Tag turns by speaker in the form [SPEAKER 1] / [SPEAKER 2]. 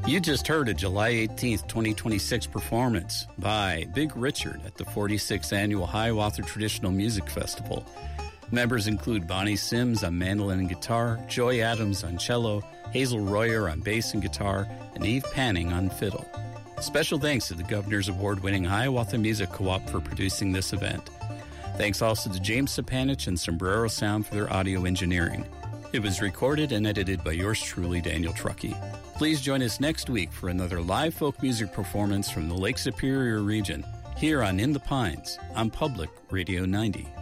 [SPEAKER 1] You just heard a July 18th, 2026 performance by Big Richard at the 46th Annual Hiawatha Traditional Music Festival. Members include Bonnie Sims on mandolin and guitar, Joy Adams on cello, Hazel Royer on bass and guitar, and Eve Panning on fiddle. Special thanks to the Governor's Award-winning Hiawatha Music Co-op for producing this event. Thanks also to James Sapanich and Sombrero Sound for their audio engineering. It was recorded and edited by yours truly, Daniel Truckee. Please join us next week for another live folk music performance from the Lake Superior region, here on In the Pines on Public Radio 90.